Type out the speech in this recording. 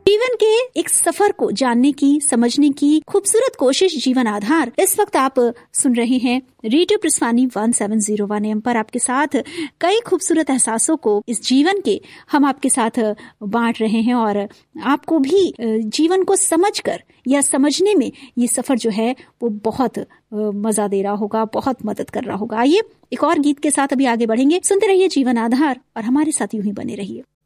जीवन के एक सफर को जानने की, समझने की खूबसूरत कोशिश जीवन आधार। इस वक्त आप सुन रहे हैं रेडियो प्रस्थानी 1701 AM पर। आपके साथ कई खूबसूरत एहसासों को इस जीवन के हम आपके साथ बांट रहे हैं और आपको भी जीवन को समझकर या समझने में ये सफर जो है वो बहुत मजा दे रहा होगा, बहुत मदद कर रहा होगा। आइए एक और गीत के साथ अभी आगे बढ़ेंगे। सुनते रहिए जीवन आधार और हमारे साथ यूं ही बने रहिए।